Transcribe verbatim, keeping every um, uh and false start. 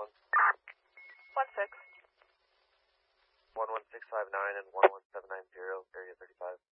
one. One six. One one six five nine and one one seven nine zero, area thirty five.